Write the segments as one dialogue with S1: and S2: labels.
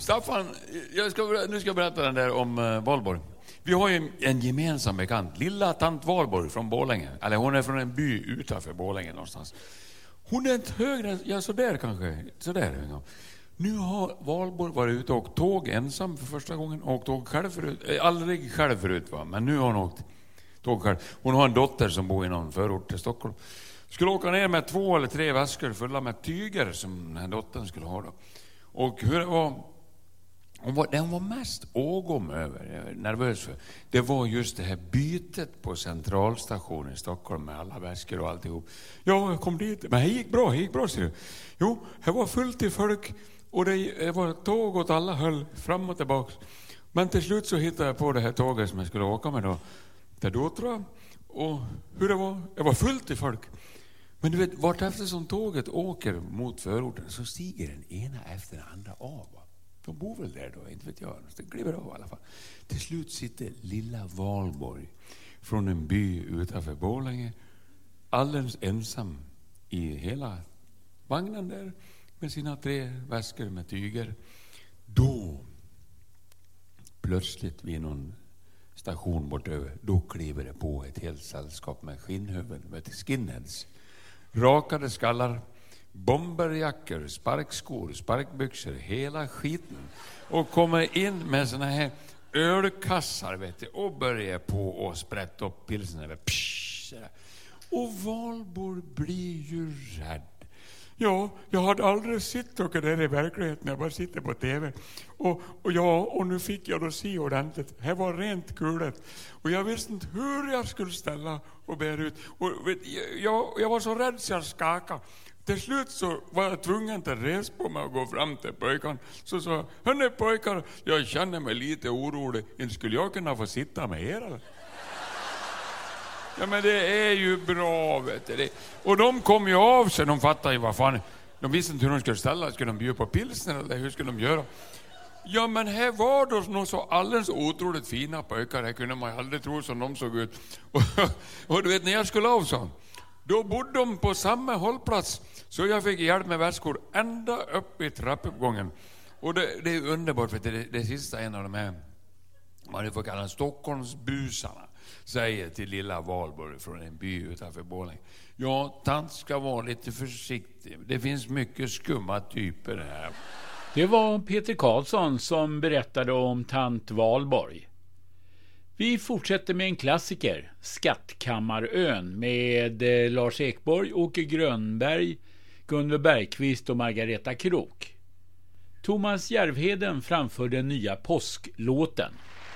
S1: Staffan, nu ska jag berätta den där om Valborg. Vi har ju en gemensam bekant, lilla tant Valborg från Borlänge. Eller hon är från en by utanför Borlänge någonstans. Hon är inte högre, ja sådär kanske, sådär. Nu har Valborg varit ute och åkt tåg ensam för första gången. Åkt tåg själv förut, aldrig själv förut va, men nu har hon åkt tåg själv. Hon har en dotter som bor i någon förort till Stockholm. Skulle åka ner med 2 eller 3 väskor fulla med tyger som den här dottern skulle ha då. Och hur det var... Den var mest ågom över, nervös för. Det var just det här bytet på centralstationen i Stockholm med alla väskor och alltihop. Ja, jag kom dit. Men det gick bra ser du. Jo, det var fullt i folk och det var tåg åt alla höll fram och tillbaka. Men till slut så hittade jag på det här tåget som jag skulle åka med då. Då tror jag. Och hur det var fullt i folk. Men du vet, vart efter som tåget åker mot förorten så stiger den ena efter den andra av. De bor väl där då, inte vet jag. Det gliver av i alla fall. Till slut sitter lilla Valborg från en by utanför Borlänge alldeles ensam i hela vagnen där med sina 3 väskor med tyger. Då plötsligt vid någon station bortöver, då kliver det på ett helt sällskap med skinnhuvuden, med skinheads. Rakade skallar, bomberjackor, sparkskor, sparkbyxor, hela skiten. Och kommer in med såna här ölkassar vet du, och börjar på och sprätta upp pilsen. Och Valborg blir ju rädd. Ja, jag hade aldrig sett och det i verkligheten. Jag bara sitter på tv. Och nu fick jag då se ordentligt. Det var rent kulet. Och jag visste inte hur jag skulle ställa och bära ut. Och jag var så rädd så jag skakade. Till slut så var jag tvungen att resa på mig och gå fram till pojkarna. Så sa jag, hörni pojkar, jag känner mig lite orolig. Inte skulle jag kunna få sitta med er eller? Ja men det är ju bra vet du. Och de kom ju av sig, de fattade ju vad fan. De visste inte hur de skulle ställa, skulle de bjuda på pilsner eller hur skulle de göra? Ja men här var då nog så alldeles otroligt fina pojkar. Här kunde man ju aldrig tro som de såg ut. Och du vet när jag skulle av så. Då bodde de på samma hållplats. Så jag fick hjälp med väskor ända upp i trappuppgången. Och det är underbart för det sista en av de här, man får kalla Stockholmsbusarna, säger till lilla Valborg från en by utanför Borlänge. Ja, tant ska vara lite försiktig. Det finns mycket skumma typer här.
S2: Det var Peter Karlsson som berättade om tant Valborg. Vi fortsätter med en klassiker, Skattkammarön, med Lars Ekborg, Åke Grönberg, Gunvor Bergqvist och Margareta Krok. Thomas Järvheden framför den nya påsklåten.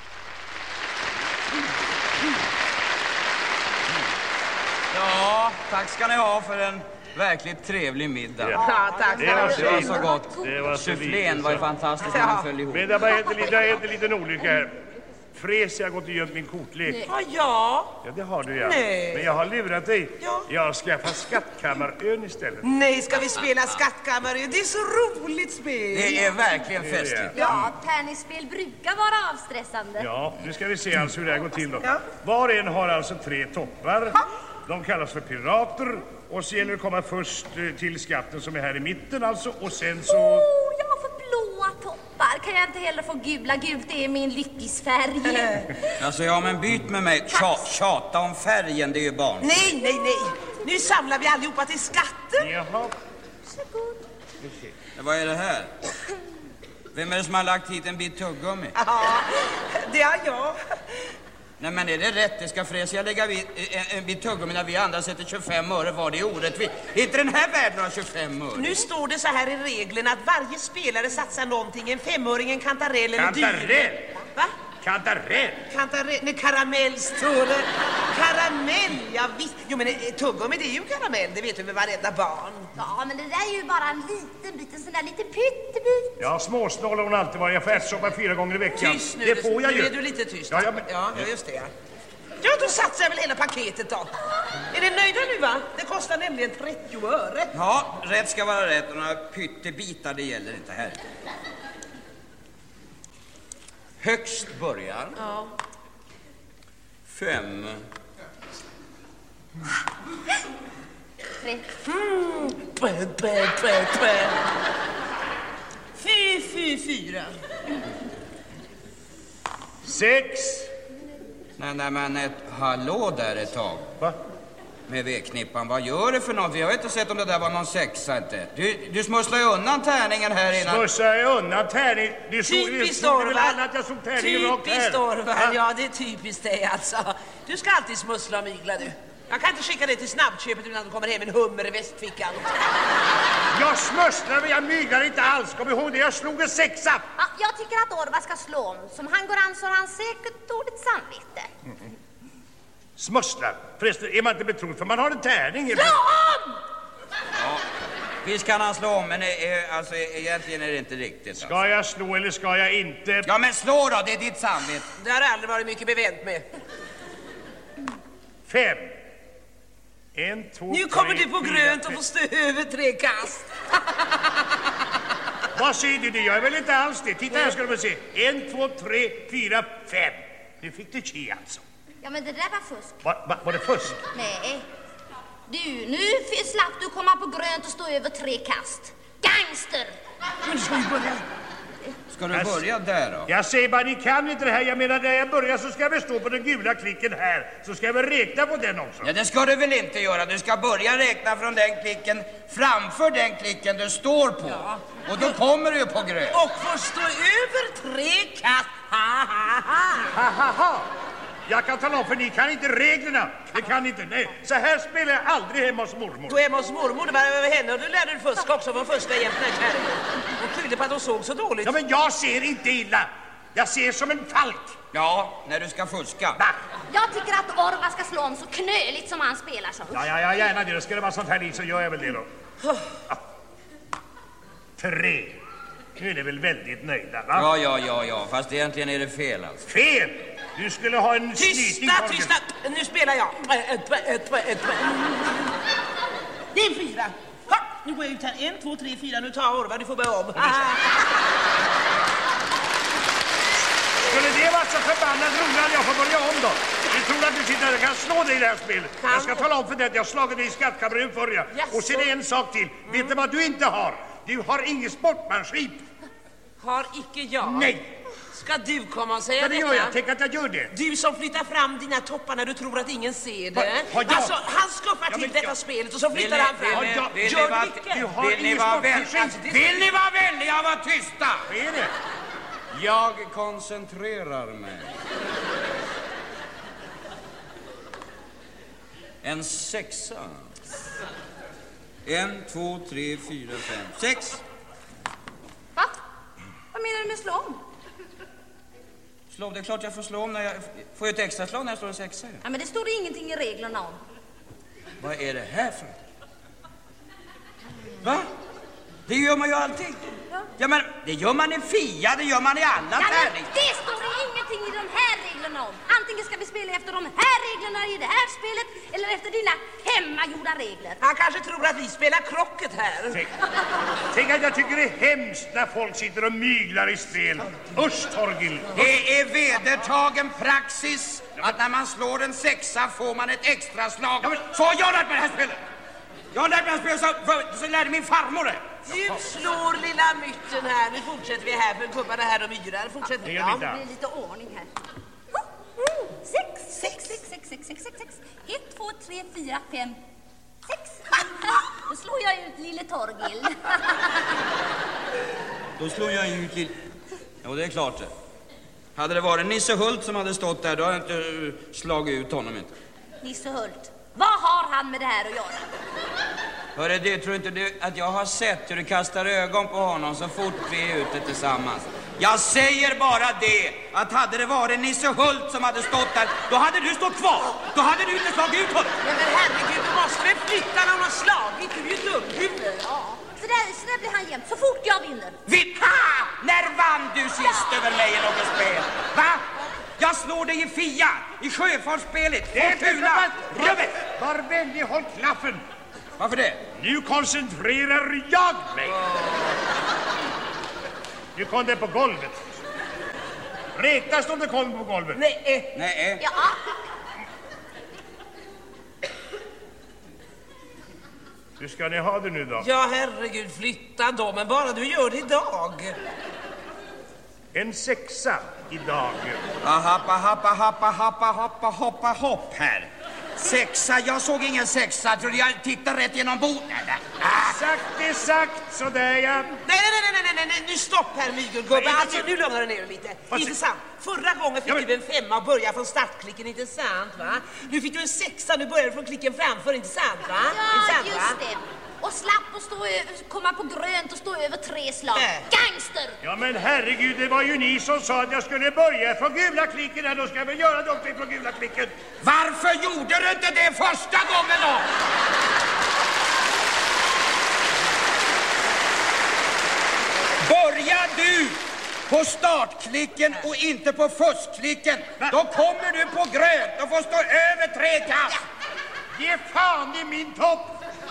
S3: Ja, tack ska ni ha för en verkligt trevlig middag.
S4: Ja, tack.
S3: Det var så gott.
S4: Det var så
S3: Soufflén var ju fantastiskt när den föll ihop.
S4: Men det har hänt en liten olycka här. Fres, jag har gått och gömt min kortlek.
S5: Ja.
S4: Ja, det har du ja.
S5: Nej.
S4: Men jag har lurat dig.
S5: Ja.
S4: Jag har skaffat Skattkammarön istället.
S5: Nej, ska vi spela Skattkammarön? Det är så roligt spel.
S3: Det är verkligen festligt.
S6: Ja, tärningsspel brukar vara avstressande.
S4: Ja, nu ska vi se alltså hur det här går till då.
S5: Ja.
S4: Var och en har alltså 3 toppar. De kallas för pirater. Och så gäller det att komma först till skatten som är här i mitten alltså. Och sen så...
S6: Jag har för blåa toppar. Kan jag inte heller få gula? Gult är min lyckisfärg.
S3: Alltså ja, men byt med mig. Tjata om färgen, det är ju barn.
S5: Nej. Nu samlar vi allihopa till skatten.
S4: Jaha.
S6: Varsågod.
S3: Vad är det här? Vem är det som har lagt hit en bit tuggummi?
S5: Ja, det har jag.
S3: Nej men är det rätt? Det ska Fresia lägga en bit tuggummi när vi andra sätter 25 öre var det orättvist. Inte den här världen har 25 öre.
S5: Nu står det så här i reglerna att varje spelare satsar någonting. En 5-öring, en kantarell eller
S4: Kantarell?
S5: Va?
S4: Kantarell?
S5: Kantarell? Nej, karamell står det. Karamell, ja visst. Jo men tuggummi det är ju karamell, det vet du med varenda barn.
S6: Ja, men det där är ju bara en liten bit, en sån där liten pyttebit.
S4: Ja, småsnål har hon alltid varit. Jag får ärtsoppa 4 gånger i veckan.
S5: Tyst nu,
S4: det får jag
S5: nu
S4: ju.
S5: är du lite tyst.
S4: Ja, men...
S5: ja, just det. Ja, då satsar jag väl hela paketet då. Är ni nöjda nu va? Det kostar nämligen 30 öre.
S3: Ja, rätt ska vara rätt och några pyttebitar det gäller inte här. Högst börjar.
S5: Ja.
S3: 5.
S6: 30.
S5: Fy. 4.
S4: 6.
S3: Nej, men hallå där ett tag.
S4: Va?
S3: Med vedknippan, vad gör du för något? Vi har inte sett om det där var någon sexa inte. Du smusslar ju undan tärningen här innan.
S4: Smusslar jag undan tärningen?
S5: Typiskt
S4: Orvar.
S5: Typiskt Orvar, ja det är typiskt dig alltså. Du ska alltid smussla och mygla du. Jag kan inte skicka dig till snabbköpet innan du kommer hem med en hummer i västfickan.
S4: Jag smusslar men jag myglar inte alls. Kom ihåg det, jag slog en 6.
S6: Ja, jag tycker att Orvar ska slå om. Som han går an så har han säkert dåligt samvete.
S4: Smusslar. Förresten är man inte betrodd för man har en tärning.
S6: Slå om!
S3: Ja, visst kan han slå om, men alltså, egentligen är det inte riktigt. Alltså.
S4: Ska jag slå eller ska jag inte?
S3: Ja, men slå då, det är ditt samvete.
S5: Det har aldrig varit mycket bevänt med.
S4: 5. 1, 2, 3,
S5: Nu kommer du på
S4: 4,
S5: grönt och
S4: 5.
S5: får stå över 3 kast.
S4: Vad säger du det? Jag är väl inte alls det. Titta här ska du se. 1, 2, 3, 4, 5. Nu fick du tji alltså.
S6: Ja, men det där var fusk.
S4: Var det fusk?
S6: Nej. Du, nu slapp du komma på grönt och stå över 3 kast. Gangster!
S5: Men ska vi börja?
S3: Ska du börja där då?
S4: Jag säger bara, ni kan inte det här. Jag menar, när jag börjar så ska jag väl stå på den gula klicken här. Så ska jag väl räkna på den också.
S3: Ja, det ska du väl inte göra. Du ska börja räkna från den klicken framför den klicken du står på. Ja. Och då kommer du på grönt.
S5: Och får stå över 3 kast. Ha, ha, ha.
S4: Ha, ha, ha. Jag kan tala om för ni kan inte reglerna. Det kan inte. Nej, så här spelar jag aldrig hemma hos mormor.
S5: Du är hemma hos mormor, det var över henne och du lärde dig fuska också från första jämt den här kärringen. Och skyllde på att hon såg så dåligt.
S4: Ja, men jag ser inte illa. Jag ser som en falk.
S3: Ja, när du ska fuska.
S4: Va?
S6: Jag tycker att Orvar ska slå om så knöligt som han spelar så.
S4: Ja, gärna det. Ska det vara sånt här så gör jag väl det då. Ja. 3. Nu är ni väl väldigt nöjda, va?
S3: Ja, fast egentligen är det fel alltså.
S4: Fel! Du skulle ha en snyting.
S5: Tysta! Nu spelar jag. Det är en 4. Ha, nu går jag ut här. 1, 2, 3, 4. Nu tar jag Orvar, du får börja om.
S4: Skulle det vara så förbannat roligt att jag får börja om då? Du tror att du sitter där och kan slå dig i det här spelet. Jag ska tala om för dig att jag slagit dig i skattkammaren förra. Och så är det en sak till. Vet du vad du inte har? Du har ingen sportmanskip.
S5: Har icke jag?
S4: Nej.
S5: Ska du komma och säga
S4: Ja, det gör
S5: detta?
S4: jag. Tänk att jag gör det.
S5: Du som flyttar fram dina toppar när du tror att ingen ser det.
S4: Har jag?
S5: Alltså, han skuffar till detta spelet och så flyttar han fram.
S3: Vill ni vara vänliga och vara tysta?
S4: Vad är det?
S3: Jag koncentrerar mig. En 6. 1, 2, 3, 4, 5, 6.
S6: Va? Vad menar du med slå om?
S3: Slå, det är klart jag får slå om när jag får ett extra slag när jag slår en 6.
S6: Ja, men det står det ingenting i reglerna om.
S3: Vad är det här för? Va? Det gör man ju alltid. Ja, men det gör man i Fia, det gör man i alla tärningar.
S6: Det står det ingenting i de här reglerna om. Antingen ska vi spela efter de här reglerna i det här spelet eller efter dina hemmagjorda regler.
S5: Han kanske tror att vi spelar krocket här.
S4: Tänk att jag tycker det är hemskt när folk sitter och myglar i spel. Usch, Torgil.
S3: Det är vedertagen praxis att när man slår en 6 får man ett extra slag. Ja, men så har jag lärt mig det här spelet. Jag har lärt mig det här spelet så lärde min farmor det.
S5: Du slår lilla mytten här. Nu fortsätter vi här för gubbarna här och myrar. Fortsätter vi.
S6: Ja, det blir lite ordning här. 6. 1, 2, 3, 4, 5, 6. Då slår jag ut lille Torgil.
S3: Då slår jag ut lille... Ja, det är klart det. Hade det varit Nisse Hult som hade stått där, då hade jag inte slagit ut honom inte.
S6: Nisse Hult, vad har han med det här att göra?
S3: Hörru, det tror inte du att jag har sett hur du kastar ögon på honom så fort vi är ute tillsammans. Jag säger bara det, att hade det varit Nisse Hult som hade stått där, då hade du stått kvar. Då hade du inte slagit ut honom.
S5: Men herregud, du måste väl flytta när han har slagit. Du är ju dumhuvud.
S6: Ja, så där blir han jämt, så fort jag vinner.
S3: Ha! När vann du sist över mig i något spel? Va? Jag slår dig i Fia, i sjöfartsspelet, Fortuna, Rubbet.
S4: Var vänlig, håll klaffen.
S3: Varför det?
S4: Nu koncentrerar jag mig. Nu kom det på golvet. Räknas om det kommer på golvet?
S3: Nej.
S6: Ja.
S4: Hur ska ni ha det nu då?
S5: Ja, herregud, flytta då, men bara du gör det idag.
S4: En 6 idag.
S3: Hopp här. 6, jag såg ingen 6. Trodde jag tittade rätt genom bordet.
S4: Sagt är sagt, sådär ja.
S5: Nej, nu stopp här, mygelgubbe. Alltså, nu lugnar du ner dig lite. Inte sant? Förra gången fick du en 5 och började från startklicken, inte sant, va? Nu fick du en 6, nu börjar du från klicken framför, inte sant, va?
S6: Ja, just det. Och slapp att komma på grönt och stå över 3 slag. Gangster!
S4: Ja, men herregud, det var ju ni som sa att jag skulle börja från gula klicken. Då ska jag väl göra det också från gula klicken.
S3: Varför gjorde du inte det första gången då? Börjar du på startklicken och inte på fuskklicken, då kommer du på grönt och får stå över 3 kast.
S4: Ge fan i min topp!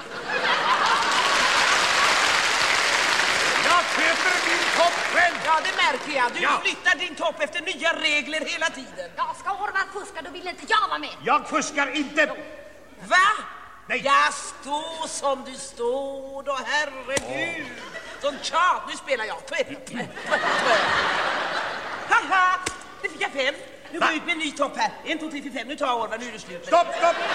S4: Jag köper min topp själv!
S5: Ja, det märker jag. Du flyttar din topp efter nya regler hela tiden.
S6: Ja, ska Orvar fuska, då vill inte jag vara med.
S4: Jag fuskar inte.
S5: Va?
S4: Nej.
S5: Jag står som du står då, herregud. Sån tjat, nu spelar jag. Haha, nu fick jag 5. Nu går jag ut med en ny topp här. 1, 2, 3, 4, 5. Nu tar jag Orvar, nu är det slut.
S4: Stopp!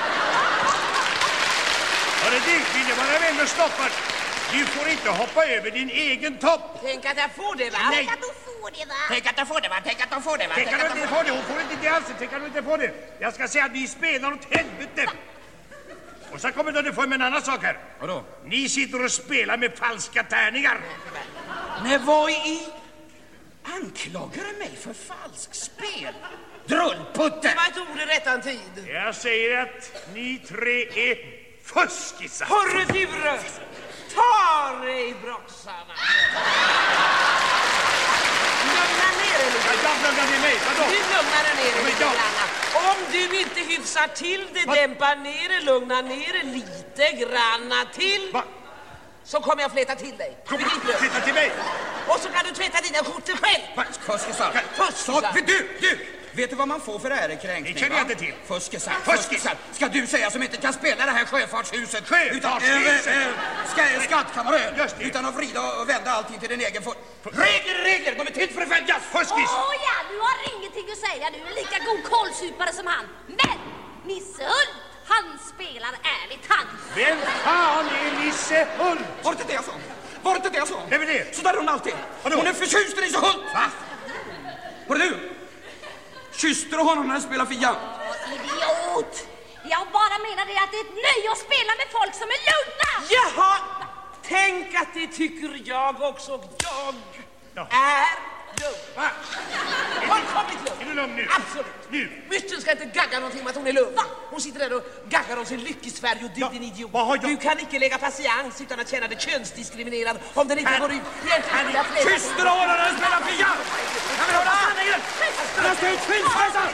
S4: Hörru du, vill jag vara vän och stoppar. Du får inte hoppa över din egen topp.
S5: Tänk att jag får det, va?
S4: Nej.
S6: Tänk att du får det, va?
S3: Tänk att jag får det, va?
S4: Tänk att du inte får det. Hon får inte det alls. Tänk att du inte får det. Jag ska säga att ni spelar åt helvete. Och så kommer du få med en annan sak här.
S3: Vadå?
S4: Ni sitter och spelar med falska tärningar.
S3: Nej, vad i... Anklagar du mig för falsk spel? Drullputte!
S5: Det var ett ord i rättan tid.
S4: Jag säger att ni 3 är fuskisar.
S5: Hörru, Dure! Ta dig i broxarna! Lugna ner dig lite.
S4: Jag lugnar ner mig. Vadå?
S5: Du lugnar dig ner dig lite
S4: jag-
S5: granna. Om du inte hyfsar till det, dämpa ner dig, lugna ner dig lite granna till,
S4: Va?
S5: så kommer jag fläta till dig. Begriper du?
S4: Titta till mig.
S5: Och så kan du tvätta dina skjortor själv.
S3: Fuskisar!
S5: Fuskisar.
S3: Du! Vet du vad man får för ärekränkning?
S4: Det känner jag inte till.
S3: Fuskisar! Ska du säga som inte kan spela det här sjöfartshuset?
S4: Sjöfartshuset?
S3: Skattkammarön!
S4: Just det.
S3: Utan att vrida och vända allting till din egen Regler! De är till för att följas!
S4: Fuskis!
S6: Ja, du har ingenting att säga. Du är lika god kålsupare som han. Men Nisse Hult, han spelar ärligt, han.
S4: Vem fan är Nisse Hult?
S3: Var det inte det jag sa?
S4: Vem är det?
S3: Så där är hon alltid.
S4: Vadå?
S3: Hon är förtjust i Nisse Hult! Va? Var det du? Kysste du honom när han spelade Fia?
S6: Idiot! Jag bara menar det att det är ett nöje att spela med folk som är lugna.
S5: Jaha, tänk att det tycker jag också. Jag är lugn.
S4: Va?
S5: Fullkomligt lugn.
S4: Är du lugn nu?
S5: Absolut.
S4: Nu?
S5: Mysten ska inte gagga någonting om att hon är lugn. Hon sitter där och gaggar om sin lyckesfärg och du
S4: Ja,
S5: din idiot.
S4: vad har jag-
S5: Du kan inte lägga patiens utan att känna dig könsdiskriminerad om den inte går ut i en tydliga fläck.
S3: Kysste du honom när han spelade Fia? Jag vill höra sanningen! Han ska ut skilsmässa!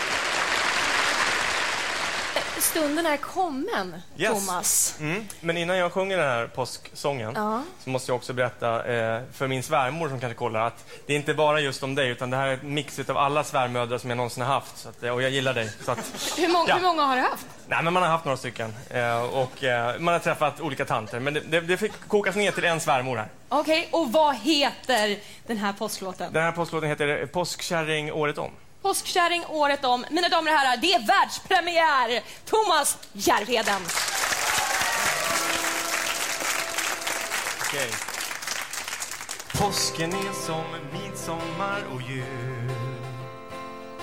S7: Stunden är kommen,
S8: Yes.
S7: Thomas.
S8: Men innan jag sjunger den här påsksången så måste jag också berätta för min svärmor som kanske kollar att det är inte bara just om dig utan det här är ett mix av alla svärmödrar som jag någonsin har haft. Så att, och jag gillar dig. Så att,
S7: Hur många har du haft?
S8: Nej, men man har haft några stycken och man har träffat olika tanter. Men det fick kokas ner till en svärmor här.
S7: Okej, och vad heter den här påsklåten?
S8: Den här påsklåten heter Påskkärring året om.
S7: Påskkärring året om. Mina damer och herrar, det är världspremiär! Thomas Järvheden.
S8: Okej. Påsken är som midsommar och jul.